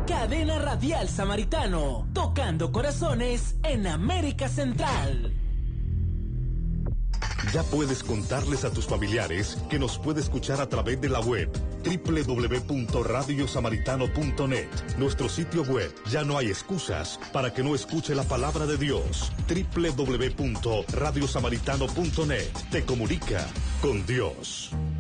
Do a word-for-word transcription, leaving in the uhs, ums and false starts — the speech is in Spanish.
Cadena Radial Samaritano, tocando corazones en América Central. Ya puedes contarles a tus familiares que nos puede escuchar a través de la web doble u doble u doble u punto radio samaritano punto net. Nuestro sitio web, ya no hay excusas para que no escuche la palabra de Dios. doble u doble u doble u punto radio samaritano punto net. Te comunica con Dios.